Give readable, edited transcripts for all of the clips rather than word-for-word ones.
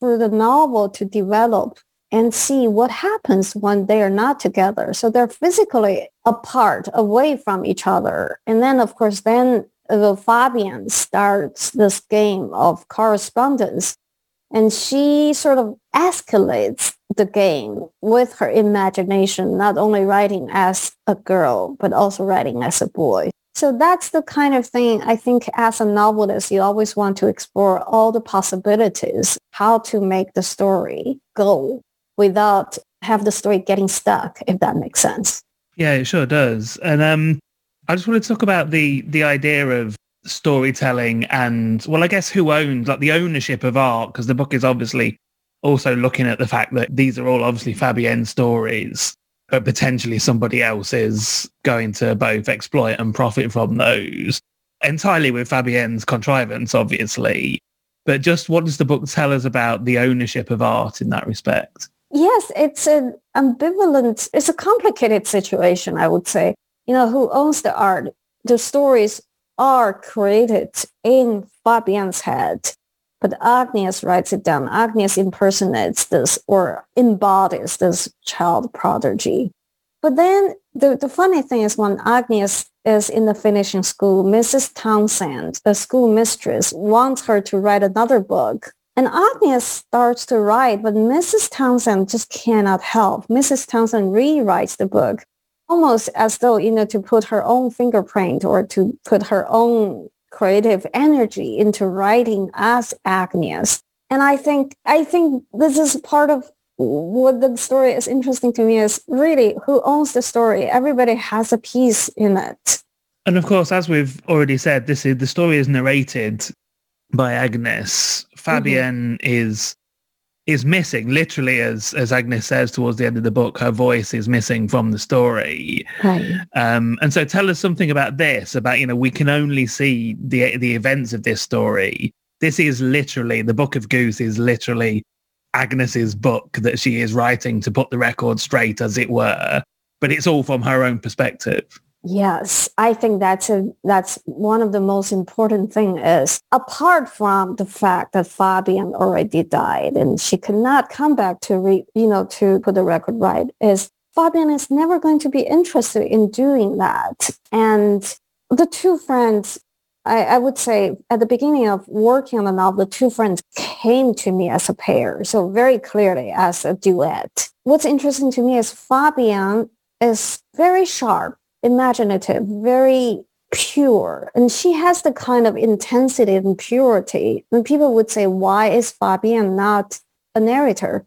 for the novel to develop and see what happens when they are not together. So they're physically apart, away from each other. And then, of course, Fabienne starts this game of correspondence, and she sort of escalates the game with her imagination, not only writing as a girl, but also writing as a boy. So that's the kind of thing I think as a novelist, you always want to explore all the possibilities, how to make the story go without have the story getting stuck, if that makes sense. Yeah, it sure does. And I just want to talk about the idea of storytelling and, well, I guess who owns, like the ownership of art, because the book is obviously also looking at the fact that these are all obviously Fabienne stories, but potentially somebody else is going to both exploit and profit from those, entirely with Fabienne's contrivance, obviously. But just what does the book tell us about the ownership of art in that respect? Yes, it's an ambivalent, it's a complicated situation, I would say. Who owns the art? The stories are created in Fabienne's head, but Agnes writes it down. Agnes impersonates this or embodies this child prodigy. But then the funny thing is when Agnes is in the finishing school, Mrs. Townsend, the school mistress, wants her to write another book. And Agnes starts to write, but Mrs. Townsend just cannot help. Mrs. Townsend rewrites the book almost as though, to put her own fingerprint or to put her own creative energy into writing as Agnes. And I think this is part of what the story is interesting to me is really who owns the story. Everybody has a piece in it. And of course, as we've already said, the story is narrated by Agnes. Fabienne is missing, literally, as Agnes says towards the end of the book, her voice is missing from the story. Right. And so tell us something about this, about, we can only see the events of this story. This is literally, the Book of Goose is literally Agnes's book that she is writing to put the record straight, as it were, but it's all from her own perspective. Yes, I think that's one of the most important thing is, apart from the fact that Fabienne already died and she could not come back to to put the record right, is Fabienne is never going to be interested in doing that. And the two friends, I would say at the beginning of working on the novel, the two friends came to me as a pair, so very clearly as a duet. What's interesting to me is Fabienne is very sharp, imaginative, very pure. And she has the kind of intensity and purity. And people would say, why is Fabienne not the narrator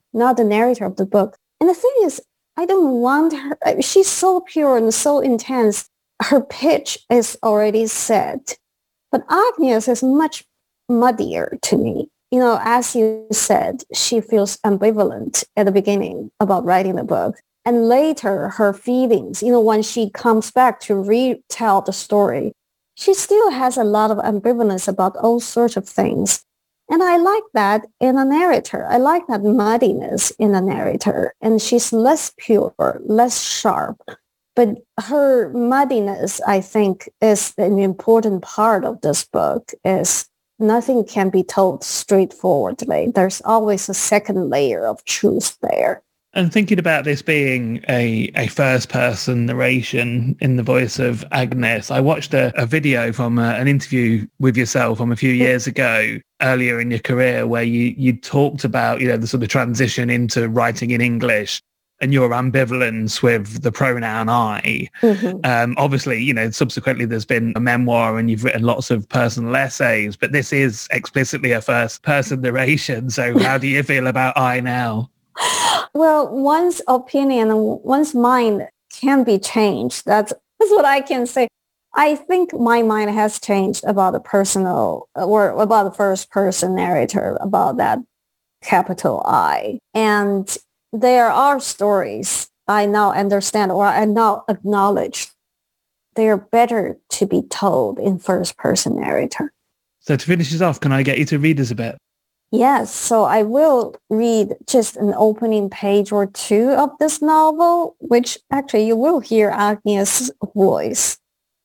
of the book? And the thing is, I don't want her. She's so pure and so intense. Her pitch is already set. But Agnes is much muddier to me. As you said, she feels ambivalent at the beginning about writing the book. And later, her feelings, when she comes back to retell the story, she still has a lot of ambivalence about all sorts of things. And I like that in a narrator. I like that muddiness in a narrator. And she's less pure, less sharp. But her muddiness, I think, is an important part of this book, is nothing can be told straightforwardly. There's always a second layer of truth there. And thinking about this being a first-person narration in the voice of Agnes, I watched a video from an interview with yourself from a few years ago, earlier in your career, where you talked about, the sort of transition into writing in English and your ambivalence with the pronoun I. Mm-hmm. Obviously, subsequently there's been a memoir and you've written lots of personal essays, but this is explicitly a first-person narration. So how do you feel about I now? Well, one's opinion and one's mind can be changed. That's what I can say. I think my mind has changed about the personal or about the first person narrator, about that capital I. And there are stories I now understand or I now acknowledge they're better to be told in first person narrator. So to finish this off, can I get you to read us a bit? Yes, so I will read just an opening page or two of this novel, which actually you will hear Agnes' voice.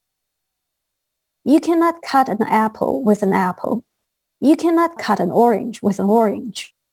You cannot cut an apple with an apple. You cannot cut an orange with an orange.